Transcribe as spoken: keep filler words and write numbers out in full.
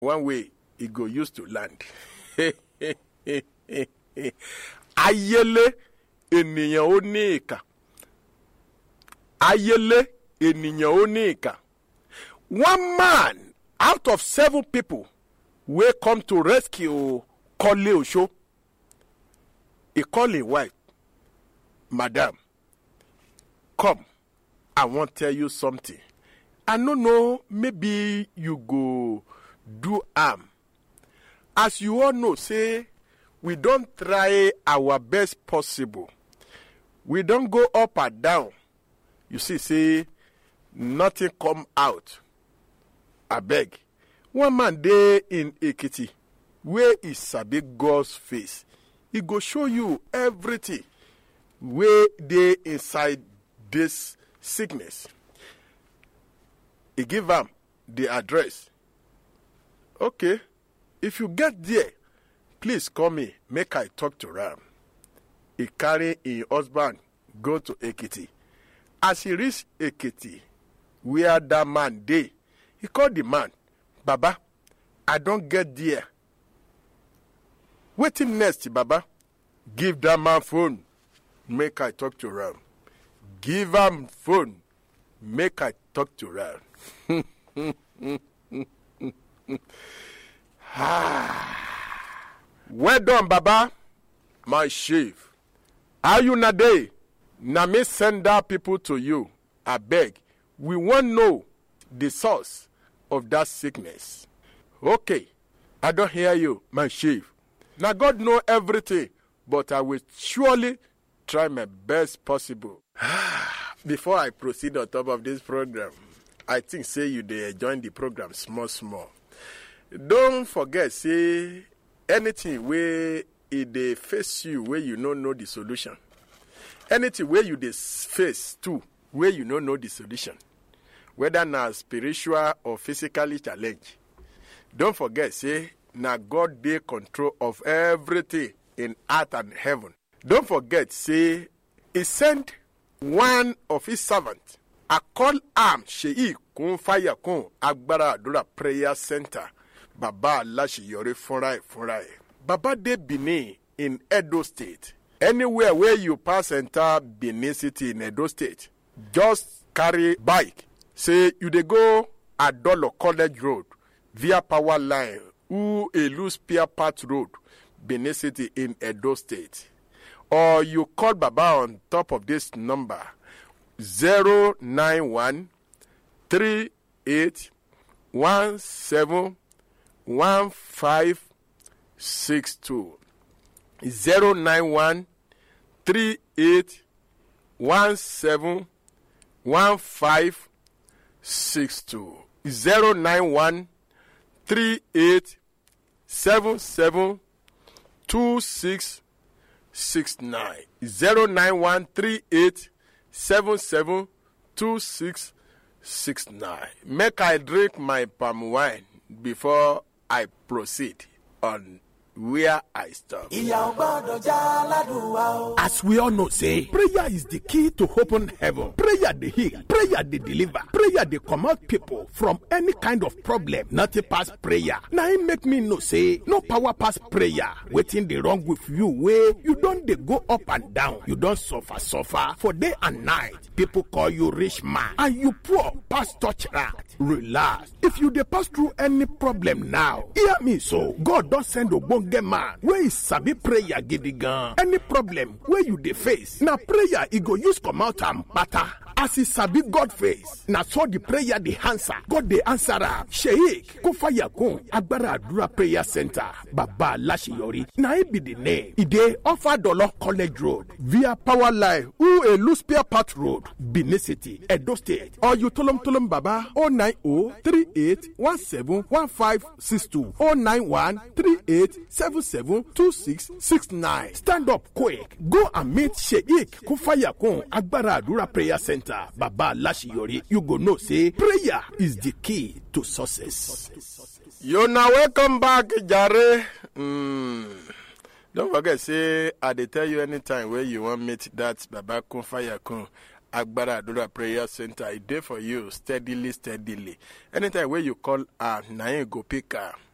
one way he go use to land. Ayele ènìyàn ó ní ìkà. Ayele ènìyàn ó ní ìkà. One man out of seven people will come to rescue Kole Osho. He called his wife, Madam, come, I want to tell you something. I don't know, maybe you go do harm. As you all know, say, we don't try our best possible. We don't go up and down. You see, say, nothing come out. I beg. One man there in Ekiti, where is Sabi God's face, he go show you everything where they inside this sickness. He give them the address. Okay, if you get there, please call me, make I talk to Ram. He carry his husband, go to Ekiti. As he reach Ekiti, where that man dey, he called the man, Baba, I don't get there. Waiting next, Baba. Give that man phone, make I talk to Ram. Give him phone, make I talk to Ram. Well done, Baba. My chief. How you na dey? Na me send that people to you. I beg. We want know the source of that sickness. Okay. I don't hear you, my chief. Now God know everything, but I will surely try my best possible. Before I proceed on top of this program, I think say you dey join the program small small. Don't forget, say anything where it dey face you where you don't know the solution. Anything where you dey face too, where you don't know the solution. Whether na spiritual or physically challenge. Don't forget, say, na God dey control of everything in earth and heaven. Don't forget, say, he sent one of his servants. I call am Sheikh Kun Fire Kun Agbara Adura Prayer Center. Baba Lashiyori Funrai Funrai. Baba de Benin in Edo State. Anywhere where you pass enter Benin City in Edo State, just carry bike. Say you dey go Adolo College Road via Power Line or Elu Spear Path Road, Benin City in Edo State. Or you call Baba on top of this number zero nine one three eight one seven one five six two. zero nine one three eight one seven one five six two. zero nine one three eight seven seven two six six nine. zero nine one three eight seven seven two six six nine. Make I drink my palm wine before I proceed on where I stop. As we all know, say, prayer is the key to open heaven. Prayer they heal, prayer they deliver, prayer they come out people from any kind of problem. Nothing pass prayer. Now it make me know, say, no power pass prayer. Waiting the wrong with you, where you don't they go up and down. You don't suffer, suffer for day and night. People call you rich man, and you poor pass touch rat. Relax. If you they pass through any problem now, hear me so. God don't send a bonge man. Where is sabi prayer gidigan? Any problem where you they face, now prayer he go use come out and batter. As he sabi God face, now so the prayer the answer. God the answer. Sheikh Kufaya Kun Agbara Adura Prayer Center. Baba Lashiyori. Now it be the name. Ide offer Dolo College Road via Power Line or a Loose Spear Path Road, Benin City, Edo State. Or you tolom tolom Baba oh nine oh three eight one seven one five six two oh nine one three eight seven seven two six six nine. Stand up quick. Go and meet Sheikh Kufaya Kun Agbara Adura Prayer Center. Baba Lashiyori, you go know say prayer is the key to success. You now welcome back, Jare. Mm. Don't forget, say I dey tell you anytime where you want meet that Baba Kufaya Kun Agbara Adura Prayer Center. I dey for you steadily, steadily. Anytime where you call her, na him go pick her.